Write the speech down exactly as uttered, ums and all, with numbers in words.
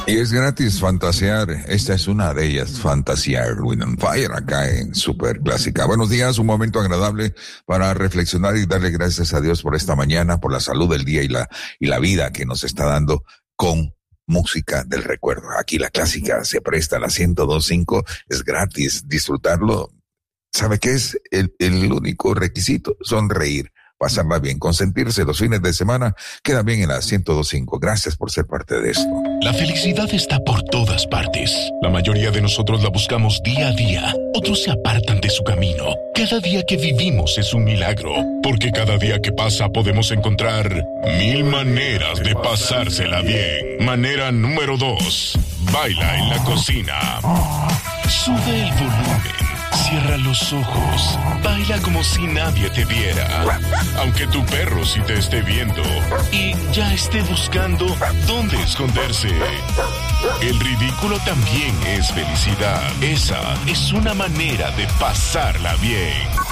Y es gratis fantasear. Esta es una de ellas, fantasear. Wind on Fire, acá en Super Clásica. Buenos días, un momento agradable para reflexionar y darle gracias a Dios por esta mañana, por la salud del día y la, y la vida que nos está dando con música del recuerdo. Aquí la clásica se presta a la ciento dos punto cinco, es gratis disfrutarlo. ¿Sabe qué es? El, el único requisito, sonreír, pasarla bien, consentirse los fines de semana, queda bien en la ciento dos punto cinco. Gracias por ser parte de esto. La felicidad está por todas partes. La mayoría de nosotros la buscamos día a día. Otros se apartan de su camino. Cada día que vivimos es un milagro, porque cada día que pasa podemos encontrar mil maneras de pasársela bien. Manera número dos. Baila en la cocina. Sube el volumen. Cierra los ojos, baila como si nadie te viera, aunque tu perro sí te esté viendo y ya esté buscando dónde esconderse. El ridículo también es felicidad. Esa es una manera de pasarla bien.